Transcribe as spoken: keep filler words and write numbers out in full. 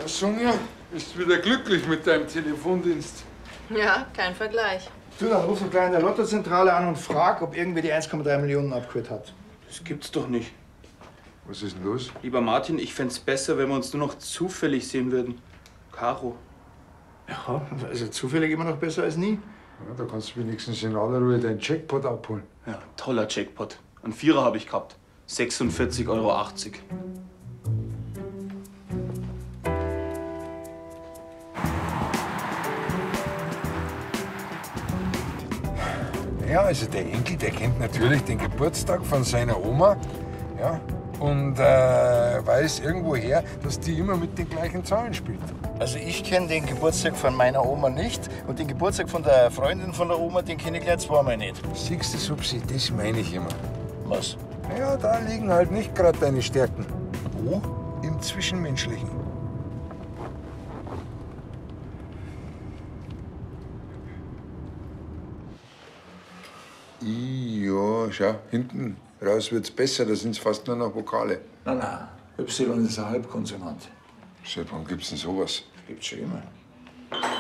Na, Sonja, bist wieder glücklich mit deinem Telefondienst? Ja, kein Vergleich. Du, dann ruf doch gleich in der Lottozentrale an und frag, ob irgendwer die eins Komma drei Millionen abgeholt hat. Das gibt's doch nicht. Was ist denn los? Lieber Martin, ich fänd's besser, wenn wir uns nur noch zufällig sehen würden. Caro. Ja, also zufällig immer noch besser als nie. Ja, da kannst du wenigstens in aller Ruhe deinen Jackpot abholen. Ja, toller Jackpot. Einen Vierer habe ich gehabt. sechsundvierzig Euro achtzig. Ja, also der Enkel, der kennt natürlich den Geburtstag von seiner Oma. Ja, und äh, weiß irgendwoher, dass die immer mit den gleichen Zahlen spielt. Also ich kenne den Geburtstag von meiner Oma nicht und den Geburtstag von der Freundin von der Oma, den kenne ich gleich zweimal nicht. Siehst du, Subsi, das meine ich immer. Was? Ja, da liegen halt nicht gerade deine Stärken. Wo? Im Zwischenmenschlichen. I, ja, schau, hinten raus wird's besser, da sind's fast nur noch Vokale. Nein, nein. Y ist ein Halbkonsonant. Seit wann gibt's denn sowas? Gibt's schon immer.